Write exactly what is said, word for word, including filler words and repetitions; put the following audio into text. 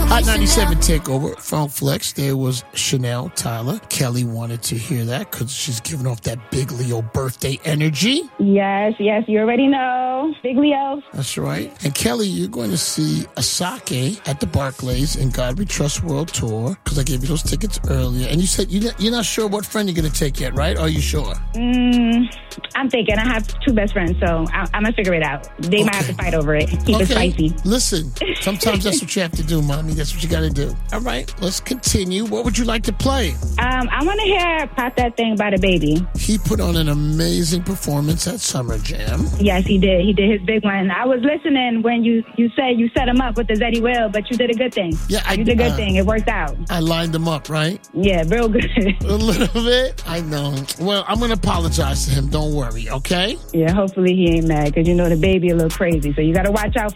Hot ninety-seven takeover, Funk Flex. There was Chanel Tyler. Kelly wanted to hear that because she's giving off that big Leo birthday energy. Yes, yes, you already know. Big Leo. That's right. And Kelly, you're going to see Asake at the Barclays in God We Trust World Tour because I gave you those tickets earlier. And you said you're not, you're not sure what friend you're going to take yet, right? Or are you sure? Mm, I'm thinking. I have two best friends, so I, I'm going to figure it out. They Okay. might have to fight over it. Keep okay. it spicy. Listen, sometimes that's what you have to do, Mommy. That's what you got to do. All right, let's continue. What would you like to play? Um, I want to hear Pop That Thing by the Baby. He put on an amazing performance at Summer Jam. Yes, he did. He did his big one. I was listening when you, you said you set him up with the Zeddy Will, but you did a good thing. Yeah, I You did a good uh, thing. It worked out. I lined him up, right? Yeah, real good. A little bit. I know. Well, I'm going to apologize to him. Don't worry, okay? Yeah, hopefully he ain't mad because you know the baby a little crazy. So you got to watch out for